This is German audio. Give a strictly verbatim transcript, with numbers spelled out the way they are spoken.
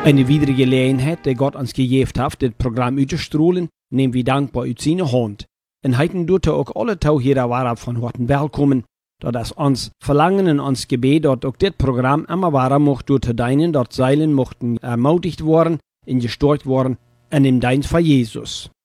Eine weitere Gelegenheit, die Gott uns gegeben hat, das Programm auszustrahlen, nehmen wir dankbar aus seiner Hand. Und heute dürfen auch alle Tauchjäger waren von Horten willkommen, da das uns Verlangen und uns Gebet, dort auch das Programm immer weiter mocht durch deinen, dort Seilen mochten ermutigt worden, in gestärkt worden, an dem Dienst von Jesus.